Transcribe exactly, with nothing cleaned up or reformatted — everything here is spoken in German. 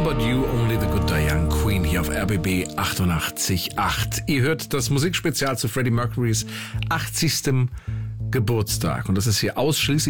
About You, Only the Good Die Young, Queen hier auf R B B achtundachtzig Komma acht. Ihr hört das Musikspezial zu Freddie Mercurys achtzigsten Geburtstag. Und das ist hier ausschließlich